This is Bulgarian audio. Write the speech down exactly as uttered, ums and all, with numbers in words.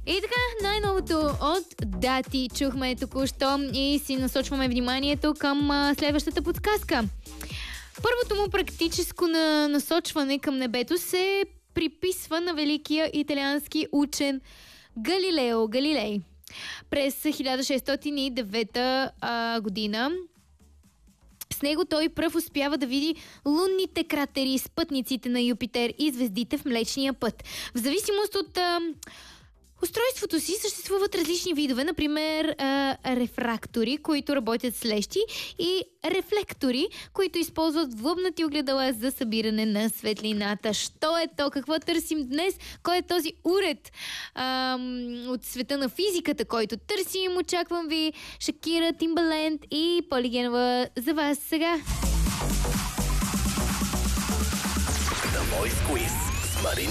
И така, най-новото от дати чухме току-що и си насочваме вниманието към а, следващата подсказка. Първото му практическо на насочване към небето се приписва на великия италиански учен Галилео Галилей. През хиляда шестстотин и девета а, година с него той пръв успява да види лунните кратери, спътниците на Юпитер и звездите в Млечния път. В зависимост от а, устройството си съществуват различни видове, например а, рефрактори, които работят с лещи, и рефлектори, които използват влъбнати огледала за събиране на светлината. Що е то? Какво търсим днес? Кой е този уред а, от света на физиката, който търсим? Очаквам ви Шакира, Тимбаленд и Поли Генова за вас сега. The Voice Quiz с Марин